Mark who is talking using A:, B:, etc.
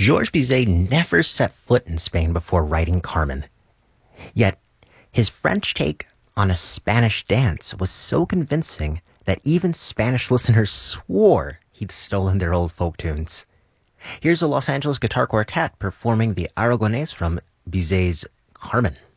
A: Georges Bizet never set foot in Spain before writing Carmen. Yet, his French take on a Spanish dance was so convincing that even Spanish listeners swore he'd stolen their old folk tunes. Here's a Los Angeles guitar quartet performing the Aragonés from Bizet's Carmen.